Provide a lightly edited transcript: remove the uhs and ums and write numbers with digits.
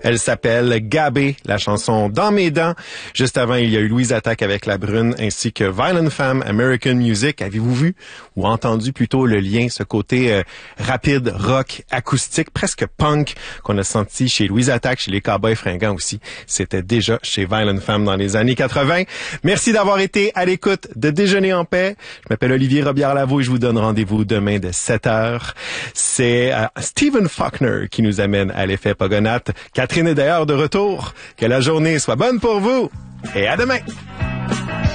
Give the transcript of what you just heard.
Elle s'appelle Gabé, la chanson Dans mes dents. Juste avant, il y a eu Louise Attaque avec La Brune, ainsi que Violent Femmes, American Music. Avez-vous vu ou entendu plutôt le lien, ce côté rapide, rock, acoustique, presque punk qu'on a senti chez Louise Attaque, chez les Cowboys Fringants aussi. C'était déjà chez Violent Femmes dans les années 80. Merci d'avoir été à l'écoute de Déjeuner en paix. Je m'appelle Olivier Robillard-Lavaux et je vous donne rendez-vous demain de 7h. C'est Stephen Faulkner qui nous amène à l'effet Pogonat. Catherine est d'ailleurs de retour. Que la journée soit bonne pour vous et à demain!